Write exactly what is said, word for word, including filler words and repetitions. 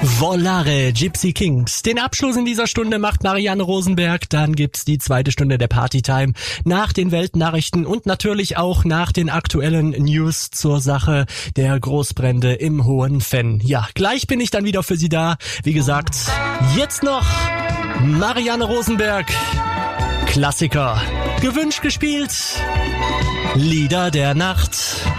Volare, Gypsy Kings. Den Abschluss in dieser Stunde macht Marianne Rosenberg. Dann gibt's die zweite Stunde der Partytime nach den Weltnachrichten und natürlich auch nach den aktuellen News zur Sache der Großbrände im Hohen Venn. Ja, gleich bin ich dann wieder für Sie da. Wie gesagt, jetzt noch Marianne Rosenberg. Klassiker. Gewünscht gespielt. Lieder der Nacht.